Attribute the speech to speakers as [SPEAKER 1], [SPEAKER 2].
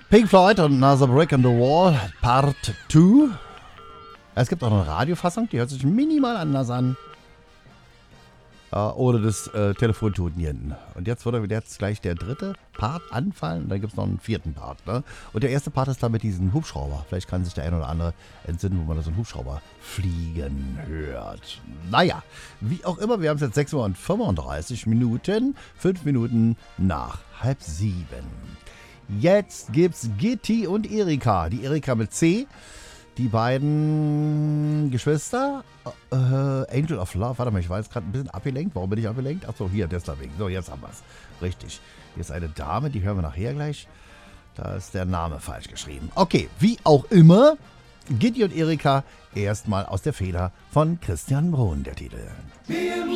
[SPEAKER 1] Pink Floyd und Another Brick in the Wall, Part 2. Es gibt auch eine Radiofassung, die hört sich minimal anders an. Ohne das Telefonton hier hinten. Und jetzt würde jetzt gleich der dritte Part anfallen und dann gibt es noch einen vierten Part. Ne? Und der erste Part ist da mit diesem Hubschrauber. Vielleicht kann sich der ein oder andere entsinnen, wo man da so einen Hubschrauber fliegen hört. Naja, wie auch immer, wir haben es jetzt 6 Uhr und 35 Minuten, 5 Minuten nach 6:30. Jetzt gibt's Gitti und Erika. Die Erika mit C. Die beiden Geschwister, Angel of Love, warte mal, ich war jetzt gerade ein bisschen abgelenkt. Warum bin ich abgelenkt? Achso, hier, deswegen. So, jetzt haben wir es. Richtig. Hier ist eine Dame, die hören wir nachher gleich. Da ist der Name falsch geschrieben. Okay, wie auch immer, Gitti und Erika erstmal aus der Feder von Christian Brun, der Titel.